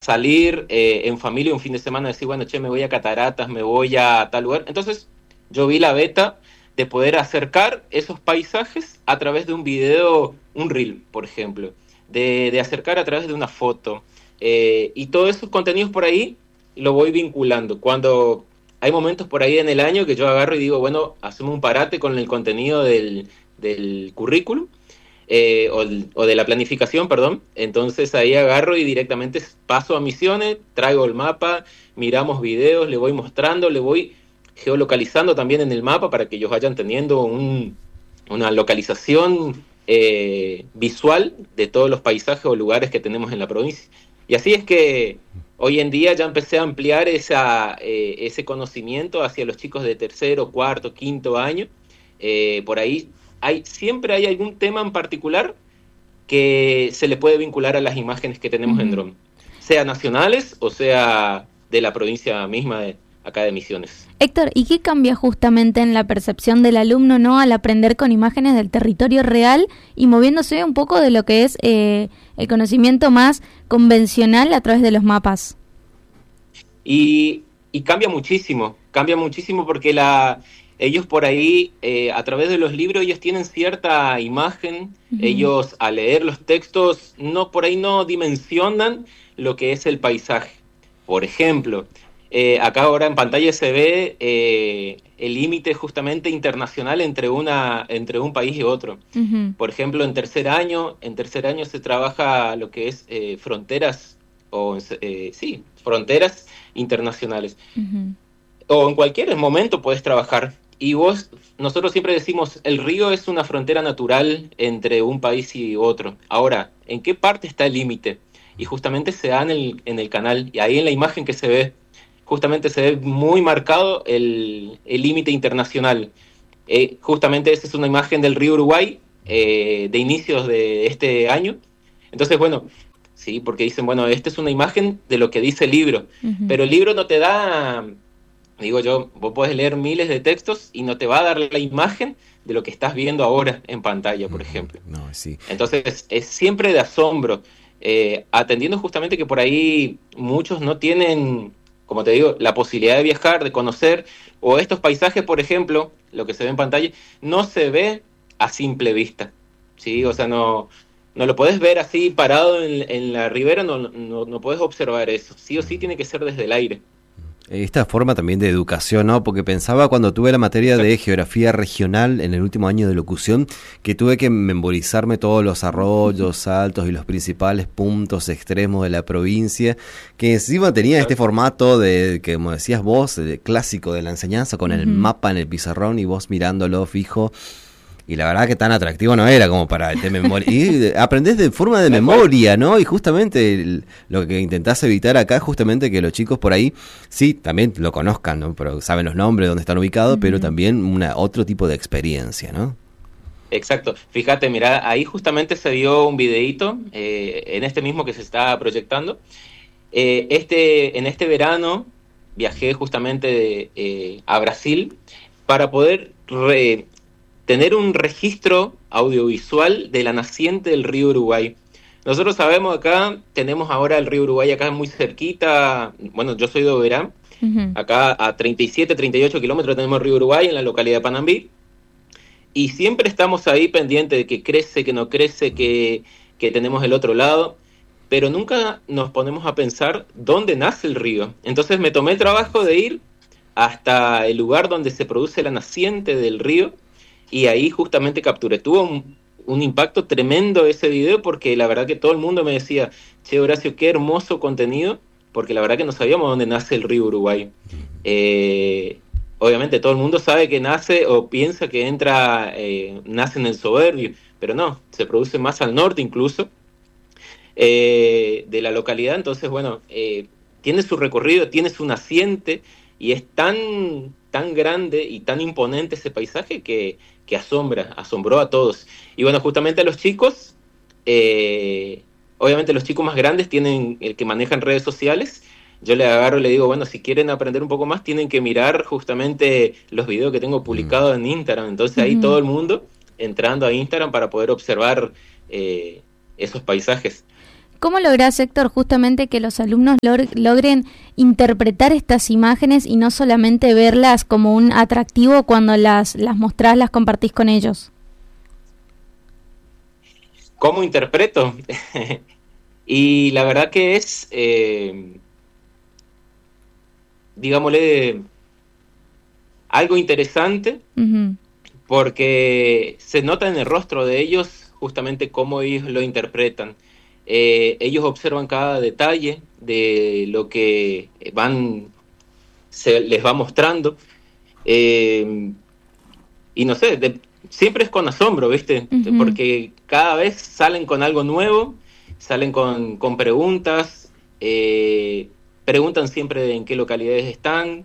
salir en familia un fin de semana, decir, bueno, che, me voy a Cataratas, me voy a tal lugar. Entonces yo vi la beta de poder acercar esos paisajes a través de un video, un reel, por ejemplo, de acercar a través de una foto. Y todos esos contenidos por ahí lo voy vinculando. Cuando hay momentos por ahí en el año que yo agarro y digo, bueno, hacemos un parate con el contenido del currículum, o de la planificación, perdón. Entonces ahí agarro y directamente paso a Misiones, traigo el mapa, miramos videos, le voy mostrando, le voy geolocalizando también en el mapa para que ellos vayan teniendo una localización visual de todos los paisajes o lugares que tenemos en la provincia. Y así es que hoy en día ya empecé a ampliar ese conocimiento hacia los chicos de tercero, cuarto, quinto año. Por ahí siempre hay algún tema en particular que se le puede vincular a las imágenes que tenemos en dron, sea nacionales o sea de la provincia misma de acá de Misiones. Héctor, ¿y qué cambia justamente en la percepción del alumno, no, al aprender con imágenes del territorio real y moviéndose un poco de lo que es el conocimiento más convencional a través de los mapas? Y cambia muchísimo porque ellos por ahí, a través de los libros, ellos tienen cierta imagen. Ellos al leer los textos por ahí no dimensionan lo que es el paisaje. Por ejemplo, acá ahora en pantalla se ve el límite justamente internacional entre un país y otro. Por ejemplo, en tercer año se trabaja lo que es fronteras, fronteras internacionales. O en cualquier momento puedes trabajar. Y nosotros siempre decimos, el río es una frontera natural entre un país y otro. Ahora, ¿en qué parte está el límite? Y justamente se da en el canal, y ahí en la imagen que se ve, justamente se ve muy marcado el límite internacional. Justamente esa es una imagen del río Uruguay, de inicios de este año. Entonces, bueno, sí, porque dicen, bueno, esta es una imagen de lo que dice el libro, pero el libro no te da, digo yo, vos podés leer miles de textos y no te va a dar la imagen de lo que estás viendo ahora en pantalla, por ejemplo. No, sí. Entonces, es siempre de asombro, atendiendo justamente que por ahí muchos no tienen, como te digo, la posibilidad de viajar, de conocer, o estos paisajes, por ejemplo, lo que se ve en pantalla, no se ve a simple vista, ¿sí? O sea, no lo podés ver así parado en la ribera, no podés observar eso. Sí o sí tiene que ser desde el aire. Esta forma también de educación, ¿no? Porque pensaba cuando tuve la materia de geografía regional en el último año de locución, que tuve que memorizarme todos los arroyos, saltos y los principales puntos extremos de la provincia, que encima tenía este formato de, que como decías vos, de clásico de la enseñanza, con el mapa en el pizarrón y vos mirándolo fijo. Y la verdad que tan atractivo no era como para te y aprendés de forma de memoria, ¿no? Y justamente lo que intentás evitar acá es justamente que los chicos por ahí, sí, también lo conozcan, ¿no? Pero saben los nombres, dónde están ubicados, pero también otro tipo de experiencia, ¿no? Exacto. Fíjate, mira, ahí justamente se dio un videíto, en este mismo que se está proyectando. En este verano viajé justamente a Brasil para poder tener un registro audiovisual de la naciente del río Uruguay. Nosotros sabemos acá, tenemos ahora el río Uruguay acá muy cerquita. Bueno, yo soy de Oberá, acá a 37, 38 kilómetros tenemos el río Uruguay en la localidad de Panambí, y siempre estamos ahí pendientes de que crece, que no crece, que tenemos el otro lado, pero nunca nos ponemos a pensar dónde nace el río. Entonces me tomé el trabajo de ir hasta el lugar donde se produce la naciente del río, y ahí justamente capturé. Tuvo un impacto tremendo ese video, porque la verdad que todo el mundo me decía, che, Horacio, qué hermoso contenido, porque la verdad que no sabíamos dónde nace el río Uruguay. Obviamente todo el mundo sabe que nace o piensa que nace en el Soberbio, pero no, se produce más al norte incluso de la localidad. Entonces, bueno, tiene su recorrido, tiene su naciente, y es tan grande y tan imponente ese paisaje que asombró a todos. Y bueno, justamente a los chicos, obviamente los chicos más grandes tienen el que manejan redes sociales. Yo le agarro y le digo, bueno, si quieren aprender un poco más, tienen que mirar justamente los videos que tengo publicados en Instagram. Entonces ahí todo el mundo entrando a Instagram para poder observar esos paisajes. ¿Cómo lográs, Héctor, justamente que los alumnos logren interpretar estas imágenes y no solamente verlas como un atractivo cuando las mostrás, las compartís con ellos? ¿Cómo interpreto? Y la verdad que es, digámosle, algo interesante, porque se nota en el rostro de ellos justamente cómo ellos lo interpretan. Ellos observan cada detalle de lo que se les va mostrando, y no sé, siempre es con asombro, ¿viste? Porque cada vez salen con algo nuevo, salen con preguntas, preguntan siempre en qué localidades están,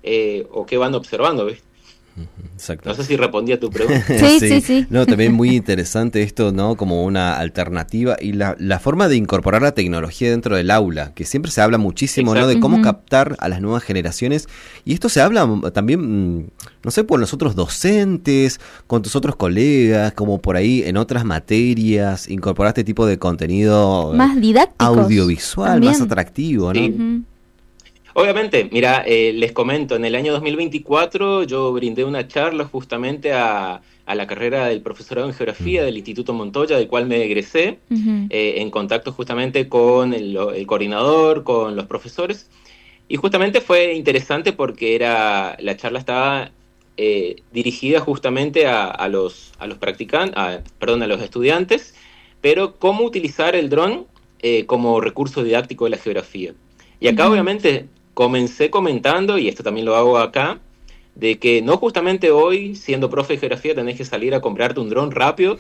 o qué van observando, ¿viste? Exacto. No sé si respondí a tu pregunta. Sí. No, también muy interesante esto, ¿no? Como una alternativa y la forma de incorporar la tecnología dentro del aula, que siempre se habla muchísimo, ¿no? De cómo captar a las nuevas generaciones, y esto se habla también, no sé, por los otros docentes, con tus otros colegas, como por ahí en otras materias, incorporar este tipo de contenido más didáctico, audiovisual, también más atractivo, ¿no? Sí. Obviamente, mira, les comento, en el año 2024 yo brindé una charla justamente a la carrera del profesorado en geografía del Instituto Montoya, del cual me egresé, en contacto justamente con el coordinador, con los profesores, y justamente fue interesante porque la charla estaba dirigida justamente a los practicantes, a los estudiantes, pero cómo utilizar el dron como recurso didáctico de la geografía. Y acá obviamente comencé comentando, y esto también lo hago acá, de que no justamente hoy, siendo profe de geografía, tenés que salir a comprarte un dron rápido,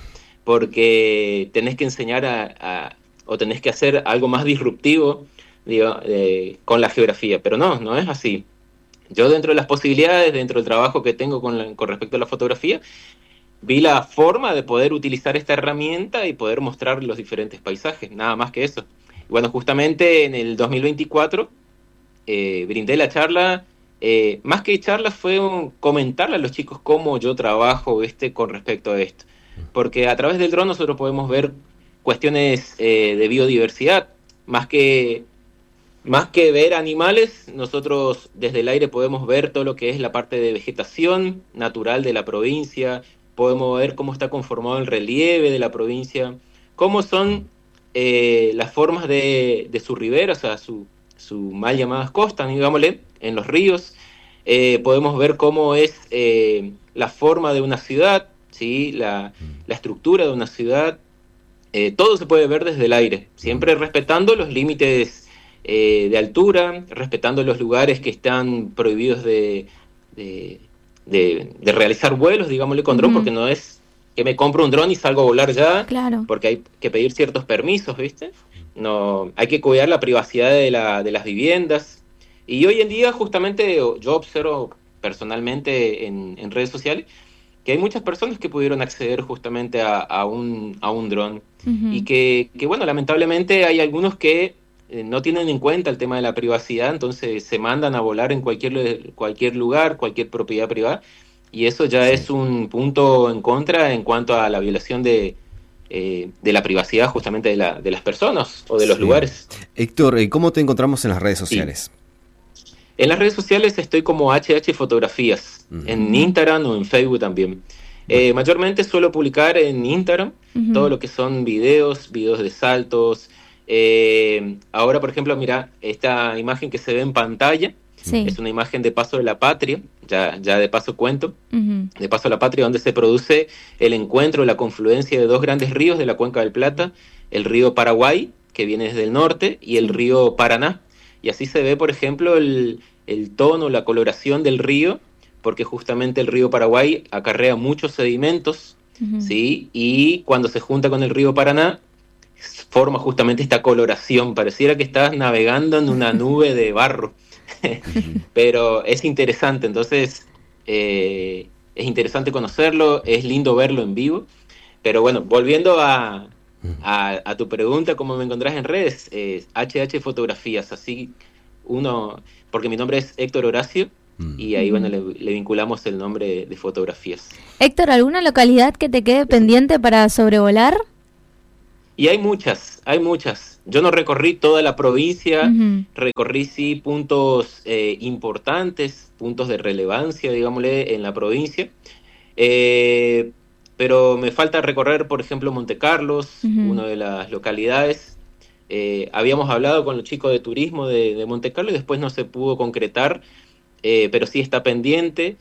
porque tenés que enseñar o tenés que hacer algo más disruptivo, digo, con la geografía, pero no es así. Yo, dentro de las posibilidades, dentro del trabajo que tengo con respecto a la fotografía, vi la forma de poder utilizar esta herramienta y poder mostrar los diferentes paisajes, nada más que eso. Bueno, justamente en el 2024 brindé la charla, más que charla fue comentarle a los chicos cómo yo trabajo con respecto a esto, porque a través del dron nosotros podemos ver cuestiones de biodiversidad, más que ver animales, nosotros desde el aire podemos ver todo lo que es la parte de vegetación natural de la provincia, podemos ver cómo está conformado el relieve de la provincia, cómo son las formas de su ribera, o sea, su mal llamadas costas, digámosle, en los ríos. Podemos ver cómo es la forma de una ciudad, ¿sí? La estructura de una ciudad. Todo se puede ver desde el aire, siempre respetando los límites de altura, respetando los lugares que están prohibidos de realizar vuelos, digámosle, con dron, porque no es que me compro un dron y salgo a volar ya, porque hay que pedir ciertos permisos, ¿viste? No, hay que cuidar la privacidad de las viviendas. Y hoy en día, justamente, yo observo personalmente en redes sociales que hay muchas personas que pudieron acceder justamente a un dron, y que, bueno, lamentablemente hay algunos que no tienen en cuenta el tema de la privacidad, entonces se mandan a volar en cualquier lugar, cualquier propiedad privada, y eso ya es un punto en contra en cuanto a la violación de la privacidad justamente de las personas o de los lugares. Héctor, ¿cómo te encontramos en las redes sociales? En las redes sociales estoy como HH Fotografías, en Instagram o en Facebook también. Mayormente suelo publicar en Instagram todo lo que son videos de saltos. Ahora, por ejemplo, mira, esta imagen que se ve en pantalla, es una imagen de Paso de la Patria, ya de paso cuento, de Paso a la Patria, donde se produce el encuentro, la confluencia de dos grandes ríos de la Cuenca del Plata, el río Paraguay, que viene desde el norte, y el río Paraná. Y así se ve, por ejemplo, el tono, la coloración del río, porque justamente el río Paraguay acarrea muchos sedimentos, ¿sí? Y cuando se junta con el río Paraná, forma justamente esta coloración, pareciera que estás navegando en una nube de barro. Pero es interesante, entonces es interesante conocerlo, es lindo verlo en vivo. Pero bueno, volviendo a tu pregunta, ¿cómo me encontrás en redes? HH Fotografías, así porque mi nombre es Héctor Horacio, y ahí bueno, le vinculamos el nombre de Fotografías. Héctor, ¿alguna localidad que te quede pendiente para sobrevolar? Y hay muchas. Yo no recorrí toda la provincia, recorrí sí puntos importantes, puntos de relevancia, digámosle, en la provincia. Pero me falta recorrer, por ejemplo, Monte Carlos, una de las localidades. Habíamos hablado con los chicos de turismo de Monte Carlos y después no se pudo concretar, pero sí está pendiente.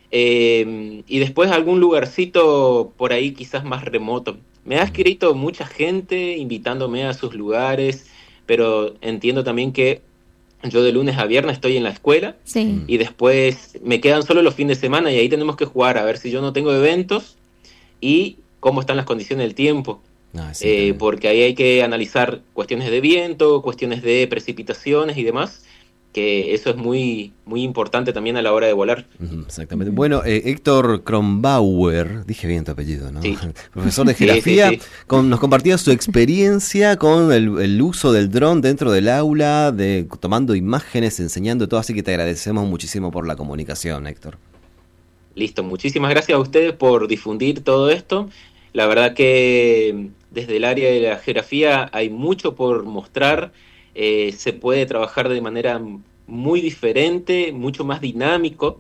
Y después algún lugarcito por ahí quizás más remoto. Me ha escrito mucha gente invitándome a sus lugares, pero entiendo también que yo de lunes a viernes estoy en la escuela, Sí. y después me quedan solo los fines de semana y ahí tenemos que jugar a ver si yo no tengo eventos y cómo están las condiciones del tiempo. Sí, Porque ahí hay que analizar cuestiones de viento, cuestiones de precipitaciones y demás, que eso es muy, muy importante también a la hora de volar. Exactamente. Bueno, Héctor Kronbauer, dije bien tu apellido, ¿no? Sí. Profesor de geografía, Sí. nos compartía su experiencia con el uso del dron dentro del aula, tomando imágenes, enseñando todo, así que te agradecemos muchísimo por la comunicación, Héctor. Listo, muchísimas gracias a ustedes por difundir todo esto. La verdad que desde el área de la geografía hay mucho por mostrar. Se puede trabajar de manera muy diferente, mucho más dinámico,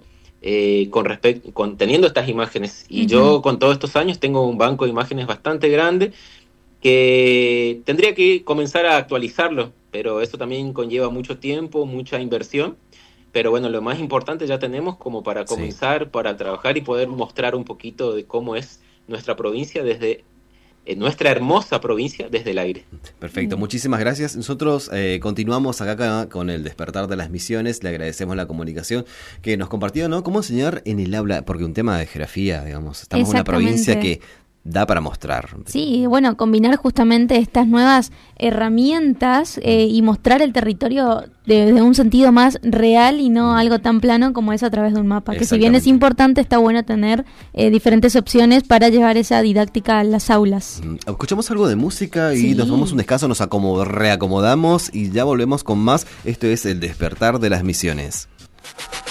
teniendo estas imágenes. Y yo con todos estos años tengo un banco de imágenes bastante grande que tendría que comenzar a actualizarlo, pero eso también conlleva mucho tiempo, mucha inversión. Pero bueno, lo más importante ya tenemos como para comenzar, para trabajar y poder mostrar un poquito de cómo es nuestra provincia nuestra hermosa provincia desde el aire. Perfecto, muchísimas gracias. Nosotros continuamos acá con el despertar de las misiones. Le agradecemos la comunicación que nos compartió, ¿no? Cómo enseñar en el aula, porque un tema de geografía, digamos, estamos en una provincia que da para mostrar. Sí, bueno, combinar justamente estas nuevas herramientas y mostrar el territorio desde un sentido más real y no algo tan plano como es a través de un mapa. Que si bien es importante, está bueno tener diferentes opciones para llevar esa didáctica a las aulas. Escuchamos algo de música y nos vamos un descanso, nos reacomodamos y ya volvemos con más. Esto es El Despertar de las Misiones.